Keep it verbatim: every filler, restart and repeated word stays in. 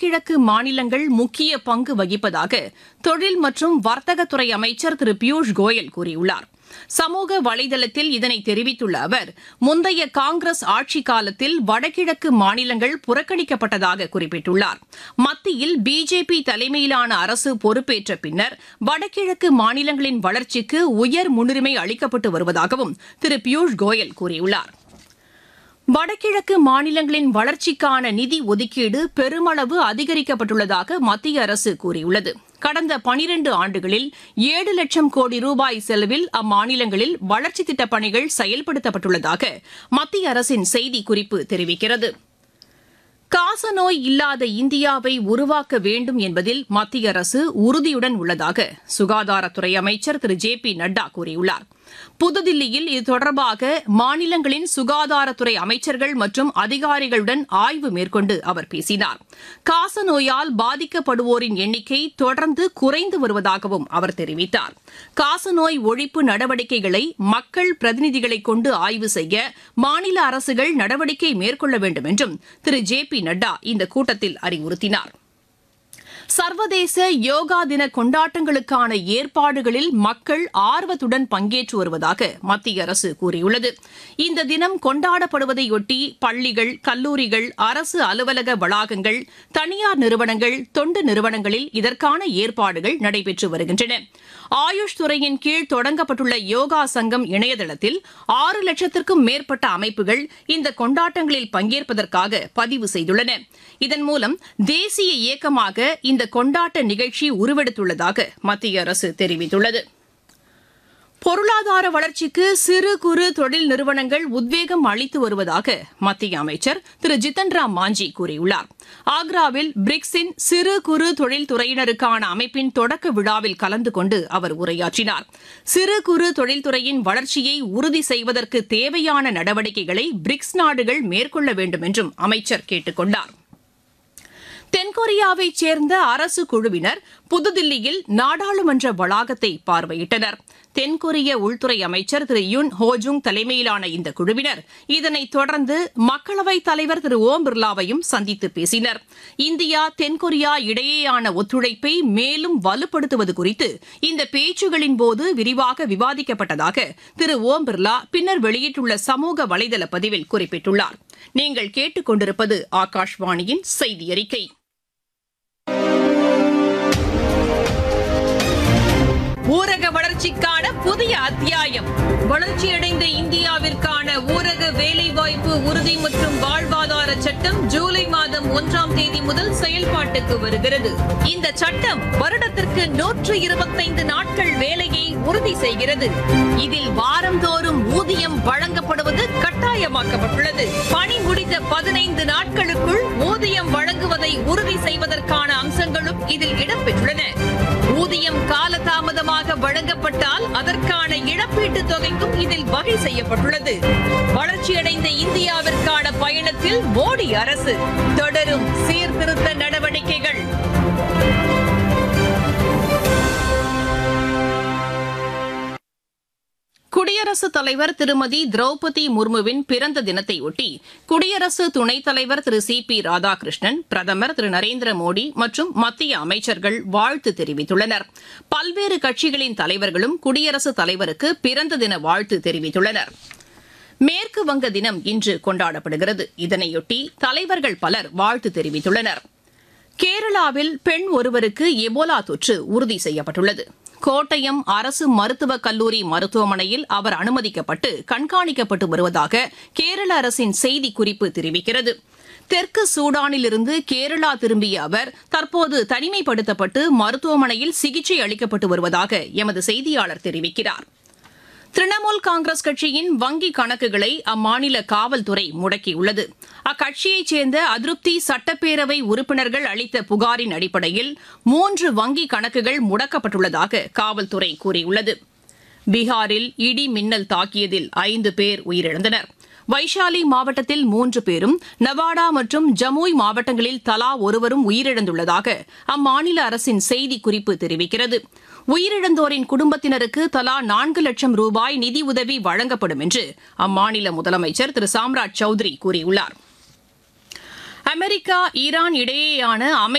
வடகிழக்கு மாநிலங்கள் முக்கிய பங்கு வகிப்பதாக தொழில் மற்றும் வர்த்தகத்துறை அமைச்சர் திரு பியூஷ் கோயல் கூறியுள்ளார். சமூக வலைதளத்தில் இதனை தெரிவித்துள்ள அவர், முந்தைய காங்கிரஸ் ஆட்சிக் காலத்தில் வடகிழக்கு மாநிலங்கள் புறக்கணிக்கப்பட்டதாக குறிப்பிட்டுள்ளார். மத்தியில் பிஜேபி தலைமையிலான அரசு பொறுப்பேற்ற பின்னர் வடகிழக்கு மாநிலங்களின் வளர்ச்சிக்கு உயர் முன்னுரிமை அளிக்கப்பட்டு வருவதாகவும் திரு பியூஷ் கோயல் கூறியுள்ளார். வடகிழக்கு மாநிலங்களின் வளர்ச்சிக்கான நிதி ஒதுக்கீடு பெருமளவு அதிகரிக்கப்பட்டுள்ளதாக மத்திய அரசு கூறியுள்ளது. கடந்த பனிரண்டு ஆண்டுகளில் ஏழு லட்சம் கோடி ரூபாய் செலவில் அம்மாநிலங்களில் வளர்ச்சித் திட்டப் பணிகள் செயல்படுத்தப்பட்டுள்ளதாக மத்திய அரசின் செய்திக்குறிப்பு தெரிவிக்கிறது. காசநோய் இல்லாத இந்தியாவை உருவாக்க வேண்டும் என்பதில் மத்திய அரசு உறுதியுடன் உள்ளதாக சுகாதாரத்துறை அமைச்சர் திரு ஜே பி நட்டா கூறியுள்ளார். புதுதில்லியில் இது தொடர்பாக மாநிலங்களின் சுகாதாரத்துறை அமைச்சர்கள் மற்றும் அதிகாரிகளுடன் ஆய்வு மேற்கொண்டு அவர் பேசினார். காசநோயால் பாதிக்கப்படுவோரின் எண்ணிக்கை தொடர்ந்து குறைந்து வருவதாகவும் அவர் தெரிவித்தார். காசநோய் ஒழிப்பு நடவடிக்கைகளை மக்கள் பிரதிநிதிகளை கொண்டு ஆய்வு செய்ய மாநில அரசுகள் நடவடிக்கை மேற்கொள்ள வேண்டும் என்றும் திரு ஜே பி நட்டா இந்த கூட்டத்தில் அறிவுறுத்தினார். சர்வதேச யோகா தின கொண்டாட்டங்களுக்கான ஏற்பாடுகளில் மக்கள் ஆர்வத்துடன் பங்கேற்று வருவதாக மத்திய அரசு கூறியுள்ளது. இந்த தினம் கொண்டாடப்படுவதையொட்டி பள்ளிகள், கல்லூரிகள், அரசு அலுவலக வளாகங்கள், தனியார் நிறுவனங்கள், தொண்டு நிறுவனங்களில் இதற்கான ஏற்பாடுகள் நடைபெற்று வருகின்றன. ஆயுஷ் துறையின் கீழ் தொடங்கப்பட்டுள்ள யோகா சங்கம் இணையதளத்தில் ஆறு லட்சத்திற்கும் மேற்பட்ட அமைப்புகள் இந்த கொண்டாட்டங்களில் பங்கேற்பதற்காக பதிவு செய்துள்ளன. இதன் மூலம் தேசிய இயக்கமாக இந்த கொண்டாட்ட நிகழ்ச்சி உருவெடுத்துள்ளதாக மத்திய அரசு தெரிவித்துள்ளது. பொருளாதார வளர்ச்சிக்கு சிறு குறு தொழில் நிறுவனங்கள் உத்வேகம் அளித்து வருவதாக மத்திய அமைச்சர் திரு ஜித்தன் ராம் மாஞ்சி கூறியுள்ளார். ஆக்ராவில் பிரிக்ஸின் சிறு குறு தொழில் துறையினருக்கான அமைப்பின் தொடக்க விழாவில் கலந்து கொண்டு அவர் உரையாற்றினார். சிறு குறு தொழில்துறையின் வளர்ச்சியை உறுதி செய்வதற்கு தேவையான நடவடிக்கைகளை பிரிக்ஸ் நாடுகள் மேற்கொள்ள வேண்டும் என்றும் அமைச்சர் கேட்டுக் கொண்டார். தென்கொரியாவைச் சேர்ந்த அரசு குழுவினர் புதுதில்லியில் நாடாளுமன்ற வளாகத்தை பார்வையிட்டனர். தென்கொரிய உள்துறை அமைச்சர் திரு யுன் ஹோஜுங் தலைமையிலான இந்த குழுவினர் இதனைத் தொடர்ந்து மக்களவைத் தலைவர் திரு ஓம் பிர்லாவையும் சந்தித்து பேசினர். இந்தியா தென்கொரியா இடையேயான ஒத்துழைப்பை மேலும் வலுப்படுத்துவது குறித்து இந்த பேச்சுகளின் போது விரிவாக விவாதிக்கப்பட்டதாக திரு ஓம் பிர்லா பின்னர் வெளியிட்டுள்ள சமூக வலைதள பதிவில் குறிப்பிட்டுள்ளார். நீங்கள் கேட்டுக் கொண்டிருப்பது ஆகாஷ்வாணியின் செய்தி அறிக்கை. ஊரக வளர்ச்சிக்கான புதிய அத்தியாயம். வளர்ச்சியடைந்த இந்தியாவிற்கான ஊரக வேலைவாய்ப்பு உறுதி மற்றும் வாழ்வாதார சட்டம் ஜூலை மாதம் ஒன்றாம் தேதி முதல் செயல்பாட்டுக்கு வருகிறது. இந்த சட்டம் வருடத்திற்கு நூற்று இருபத்தைந்து நாட்கள் வேலையை உறுதி செய்கிறது. இதில் வாரந்தோறும் ஊதியம் வழங்கப்படுவது கட்டாயமாக்கப்பட்டுள்ளது. பணி முடிந்த பதினைந்து நாட்களுக்குள் ஊதியம் வழங்குவதை உறுதி செய்வதற்கான அம்சங்களும் இதில் இடம்பெற்றுள்ளன. ஊதியம் காலதாமதமாக வழங்கப்பட்டால் அதற்கான இழப்பீட்டுத் தொகைக்கும் இதில் வகை செய்யப்பட்டுள்ளது. வளர்ச்சியடைந்த இந்தியாவிற்கான பயணத்தில் மோடி அரசு தொடரும் சீர்திருத்த நடவடிக்கைகள். குடியரசுத் தலைவர் திருமதி திரௌபதி முர்முவின் பிறந்த தினத்தையொட்டி குடியரசு துணைத் தலைவர் திரு சி பி ராதாகிருஷ்ணன், பிரதமர் திரு நரேந்திர மோடி மற்றும் மத்திய அமைச்சர்கள் வாழ்த்து தெரிவித்துள்ளனர். பல்வேறு கட்சிகளின் தலைவர்களும் குடியரசுத் தலைவருக்கு பிறந்த தின வாழ்த்து தெரிவித்துள்ளனர். மேற்கு வங்க தினம் இன்று கொண்டாடப்படுகிறது. இதனையொட்டி தலைவர்கள் பலர் வாழ்த்து தெரிவித்துள்ளனர். கேரளாவில் பெண் ஒருவருக்கு எபோலா தொற்று உறுதி செய்யப்பட்டுள்ளது. கோட்டயம் அரசு மருத்துவக் கல்லூரி மருத்துவமனையில் அவர் அனுமதிக்கப்பட்டு கண்காணிக்கப்பட்டு வருவதாக கேரள அரசின் செய்திக்குறிப்பு தெரிவிக்கிறது. தெற்கு சூடானிலிருந்து கேரளா திரும்பிய அவர் தற்போது தனிமைப்படுத்தப்பட்டு மருத்துவமனையில் சிகிச்சை அளிக்கப்பட்டு வருவதாக எமது செய்தியாளர் தெரிவிக்கிறார். திரிணாமுல் காங்கிரஸ் கட்சியின் வங்கி கணக்குகளை அம்மாநில காவல்துறை முடக்கியுள்ளது. அக்கட்சியைச் சேர்ந்த அதிருப்தி சட்டப்பேரவை உறுப்பினர்கள் அளித்த புகாரின் அடிப்படையில் மூன்று வங்கி கணக்குகள் முடக்கப்பட்டுள்ளதாக காவல்துறை கூறியுள்ளது. பீகாரில் இடி மின்னல் தாக்கியதில் ஐந்து பேர் உயிரிழந்தனர். வைஷாலி மாவட்டத்தில் மூன்று பேரும், நவாடா மற்றும் ஜமுய் மாவட்டங்களில் தலா ஒருவரும் உயிரிழந்துள்ளதாக அம்மாநில அரசின் செய்திக்குறிப்பு தெரிவிக்கிறது. உயிரிழந்தோரின் குடும்பத்தினருக்கு தலா நான்கு லட்சம் ரூபாய் நிதியுதவி வழங்கப்படும் என்று அம்மாநில முதலமைச்சர் திரு சாம்ராஜ் சௌத்ரி கூறியுள்ளார். அமெரிக்கா ஈரான் இடையேயான